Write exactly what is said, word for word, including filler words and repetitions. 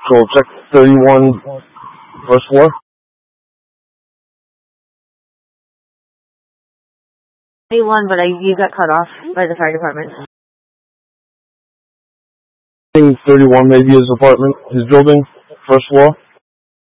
So check thirty-one, first floor. thirty-one, but I, you got cut off by the fire department. thirty-one, maybe his apartment, his building, first floor.